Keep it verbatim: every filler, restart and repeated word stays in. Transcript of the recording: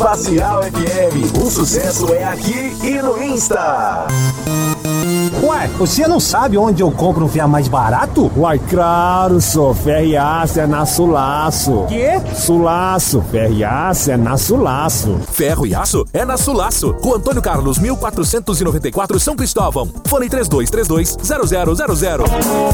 Facial F M, o sucesso é aqui e no Insta. Ué, você não sabe onde eu compro um fia mais barato? Uai, claro, só ferro e aço é na Sulaço. Quê? Sulaço, ferro e aço é na Sulaço. Ferro e aço é na Sulaço. Rua Antônio Carlos, mil quatrocentos e noventa e quatro, São Cristóvão. Fone três dois três dois, zero zero zero zero.